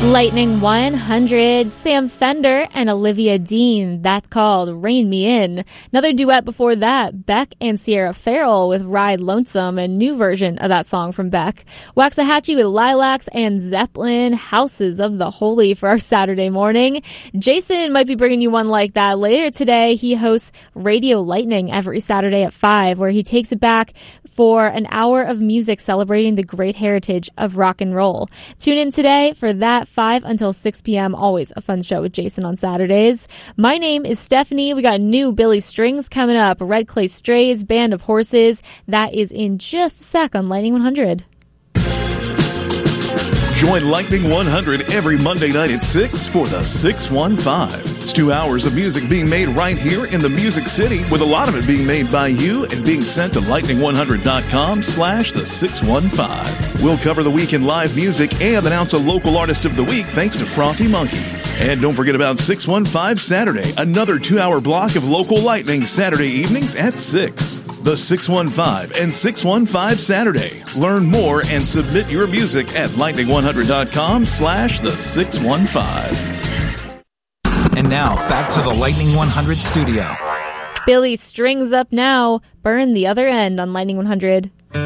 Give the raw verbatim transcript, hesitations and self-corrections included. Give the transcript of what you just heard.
Lightning one hundred, Sam Fender and Olivia Dean. That's called Rein Me In. Another duet before that, Beck and Sierra Farrell with Ride Lonesome, a new version of that song from Beck. Waxahachie with Lilacs and Zeppelin, Houses of the Holy for our Saturday morning. Jason might be bringing you one like that later today. He hosts Radio Lightning every Saturday at five, where he takes it back for an hour of music celebrating the great heritage of rock and roll. Tune in today for that, five until six p.m. Always a fun show with Jason on Saturdays. My name is Stephanie. We got new Billy Strings coming up. Red Clay Strays, Band of Horses. That is in just a sec on Lightning one hundred. Join Lightning one hundred every Monday night at six for the six one five. It's two hours of music being made right here in the Music City, with a lot of it being made by you and being sent to lightning one hundred dot com slash the six one five. We'll cover the week in live music and announce a local artist of the week thanks to Frothy Monkey. And don't forget about six one five Saturday, another two-hour block of local Lightning Saturday evenings at six. The six one five and six one five Saturday. Learn more and submit your music at lightning one hundred dot com slash the six one five. And now, back to the Lightning one hundred studio. Billy Strings up now. Burn the other end on Lightning one hundred.